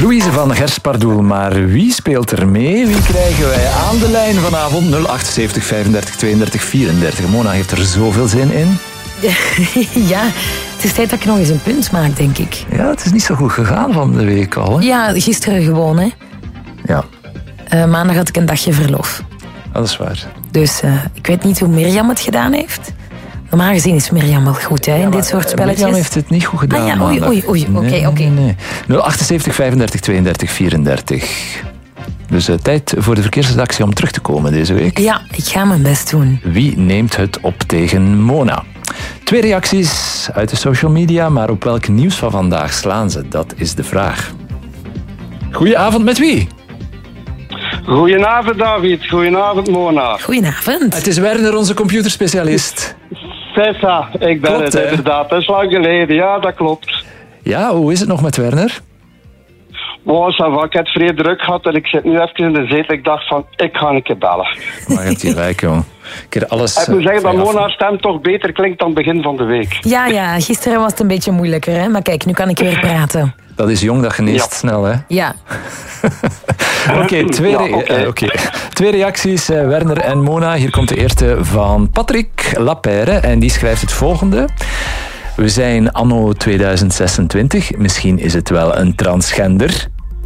Louise van Gerspardoel, maar wie speelt er mee? Wie krijgen wij aan de lijn vanavond? 078 35 32 34. Mona heeft er zoveel zin in. Ja, het is tijd dat ik nog eens een punt maak, denk ik. Ja, het is niet zo goed gegaan van de week al. Hè? Ja, gisteren gewoon, hè. Ja. Maandag had ik een dagje verlof. Dat is waar. Dus ik weet niet hoe Mirjam het gedaan heeft. Normaal gezien is Mirjam wel goed, hè, in dit soort spelletjes. Mirjam heeft het niet goed gedaan. Ah ja, maandag. oei. Oké. Nee. 078 35 32 34. Dus tijd voor de verkeersredactie om terug te komen deze week. Ja, ik ga mijn best doen. Wie neemt het op tegen Mona? 2 reacties uit de social media, maar op welk nieuws van vandaag slaan ze? Dat is de vraag. Goedenavond, met wie? Goedenavond, David. Goedenavond, Mona. Goedenavond. Het is Werner, onze computerspecialist. Tessa, ik ben Klopt, het hè? inderdaad. Dat is lang geleden. Ja, dat klopt. Ja, hoe is het nog met Werner? Oh, ik heb het vrij druk gehad en ik zit nu even in de zetel. Ik dacht van, ik ga een keer bellen. Maar je hebt gelijk, joh. Ik heb alles... Ik moet zeggen dat Mona's stem toch beter klinkt dan begin van de week. Ja, gisteren was het een beetje moeilijker, hè. Maar kijk, nu kan ik weer praten. Dat is jong, dat geneest snel, hè? Ja. Oké, twee reacties, Werner en Mona. Hier komt de eerste van Patrick Lapeyre en die schrijft het volgende. We zijn anno 2026. Misschien is het wel een transgender.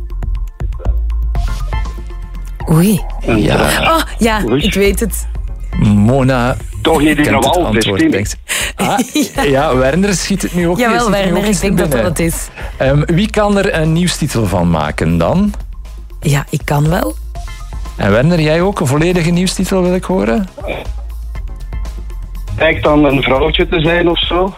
Oei. Ja. Oh, ja, ik weet het. Mona... Toch niet in kent een het wal, antwoord, Tini. denkt. Ja, Werner schiet het nu ook. Jawel, Werner, ik denk dat het is. Wie kan er een nieuwstitel van maken dan? Ja, ik kan wel. En Werner, jij ook? Een volledige nieuwstitel wil ik horen? Kijk dan een vrouwtje te zijn of zo.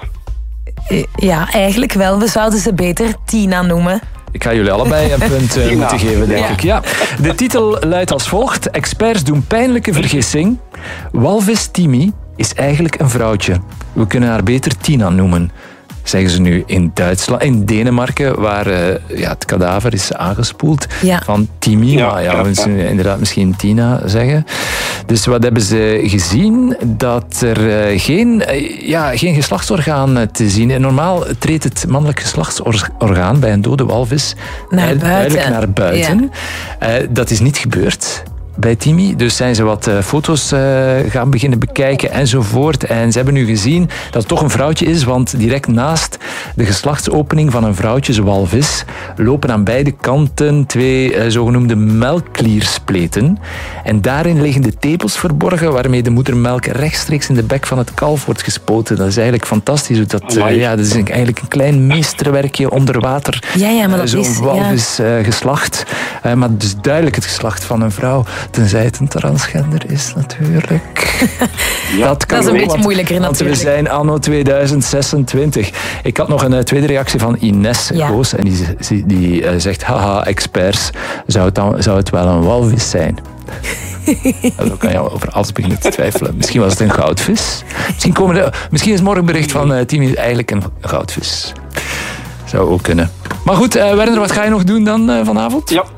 Ja, eigenlijk wel. We zouden ze beter Tina noemen. Ik ga jullie allebei een punt moeten geven, denk ik. Ja. De titel luidt als volgt. Experts doen pijnlijke vergissing. Walvis Timmy is eigenlijk een vrouwtje. We kunnen haar beter Tina noemen. Zeggen ze nu in Duitsland, in Denemarken, waar het kadaver is aangespoeld van Timmy. Maar we zullen inderdaad misschien Tina zeggen. Dus wat hebben ze gezien? Dat er geen geslachtsorgaan te zien is. Normaal treedt het mannelijk geslachtsorgaan bij een dode walvis duidelijk naar buiten. Ja. Dat is niet gebeurd bij Timmy. Dus zijn ze wat foto's gaan beginnen bekijken enzovoort. En ze hebben nu gezien dat het toch een vrouwtje is, want direct naast de geslachtsopening van een vrouwtjeswalvis lopen aan beide kanten 2 zogenoemde melkklierspleten. En daarin liggen de tepels verborgen waarmee de moedermelk rechtstreeks in de bek van het kalf wordt gespoten. Dat is eigenlijk fantastisch. Dat is eigenlijk een klein meesterwerkje onder water. Ja, maar dat zo'n is... walvis geslacht. Maar dus duidelijk het geslacht van een vrouw. Tenzij het een transgender is, natuurlijk. Dat is een beetje moeilijker, want natuurlijk. We zijn anno 2026. Ik had nog een tweede reactie van Ines Goos. En die zegt, haha, experts, zou het wel een walvis zijn? Dan kan je over alles beginnen te twijfelen. Misschien was het een goudvis. Misschien is morgen bericht van Timmy eigenlijk een goudvis. Zou ook kunnen. Maar goed, Werner, wat ga je nog doen dan vanavond? Ja.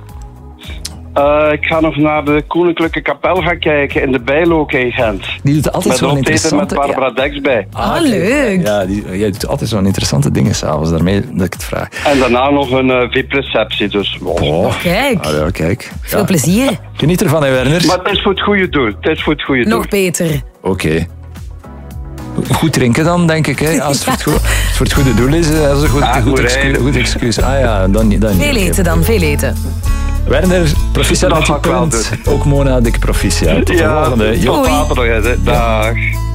Ik ga nog naar de Koninklijke Kapel gaan kijken in de Bijlook in Gent. Die doet altijd zo'n interessante... Met Barbara Dex bij. Leuk. Ja, jij doet altijd zo'n interessante dingen s'avonds. Daarmee dat ik het vraag. En daarna nog een VIP-receptie. Dus, Kijk. Kijk. Veel plezier. Geniet ervan, hè, Werner. Maar het is voor het goede doel. Nog beter. Oké. Goed drinken dan, denk ik. Hè? Als het voor het goede doel is, dat is een goed excuus. Dan niet. Veel eten dan, veel eten. Werner, proficiat met je punt. Ook Mona, dikke proficiat. Tot de volgende. Tot later nog eens. Dag.